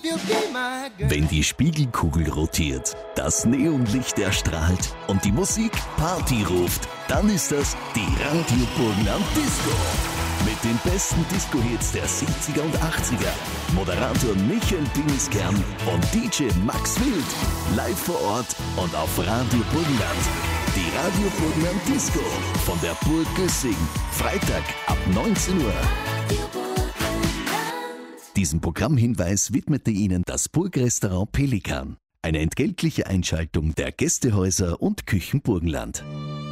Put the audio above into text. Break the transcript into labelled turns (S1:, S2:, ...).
S1: Wenn die Spiegelkugel rotiert, das Neonlicht erstrahlt und die Musik Party ruft, dann ist das die Radio Burgenland Disco. Mit den besten Disco-Hits der 70er und 80er. Moderator Michael Binniskern und DJ Max Wild. Live vor Ort und auf Radio Burgenland. Die Radio Burgenland Disco von der Burg Güssing. Freitag ab 19 Uhr. Diesen Programmhinweis widmete Ihnen das Burgrestaurant Pelikan. Eine entgeltliche Einschaltung der Gästehäuser und Küchen Burgenland.